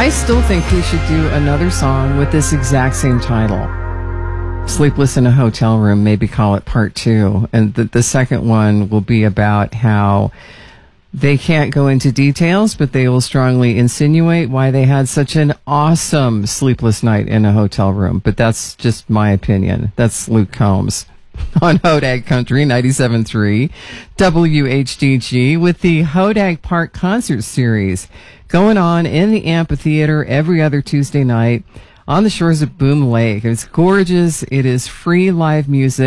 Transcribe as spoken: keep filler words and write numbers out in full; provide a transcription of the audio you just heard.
I still think we should do another song with this exact same title. Sleepless in a Hotel Room, maybe call it part two. And the, the second one will be about how they can't go into details, but they will strongly insinuate why they had such an awesome sleepless night in a hotel room. But that's just my opinion. That's Luke Combs on Hodag Country ninety-seven point three W H D G with the Hodag Park Concert Series going on in the amphitheater every other Tuesday night on the shores of Boom Lake. It's gorgeous. It is free live music.